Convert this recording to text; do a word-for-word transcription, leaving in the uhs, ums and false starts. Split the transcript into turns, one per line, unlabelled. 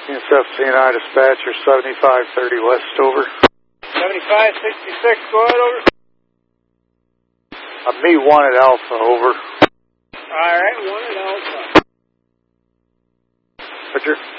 S F C N I dispatcher, seventy-five thirty West, over.
seventy-five sixty-six, go ahead, over.
Uh, me one at Alpha, over.
All right, one at Alpha.
Roger.